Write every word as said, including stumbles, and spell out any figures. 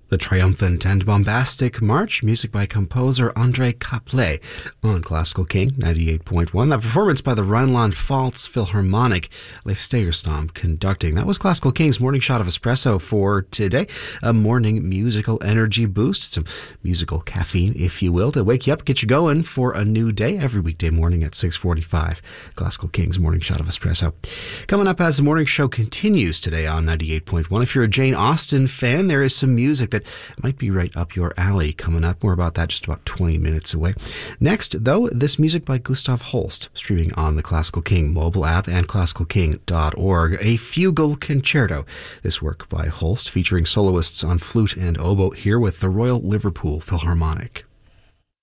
The Triumphant and Bombastic March, music by composer André Caplet on Classical King ninety-eight point one. That performance by the Rhineland-Pfalz Philharmonic, Leif Stegerstam conducting. That was Classical King's Morning Shot of Espresso for today. A morning musical energy boost, some musical caffeine, if you will, to wake you up, get you going for a new day every weekday morning at six forty-five. Classical King's Morning Shot of Espresso. Coming up as the morning show continues today on ninety-eight point one. If you're a Jane Austen fan, there is some music that might be right up your alley coming up. More about that just about twenty minutes away. Next, though, this music by Gustav Holst, streaming on the Classical King mobile app and classical king dot org. A Fugal Concerto. This work by Holst featuring soloists on flute and oboe here with the Royal Liverpool Philharmonic.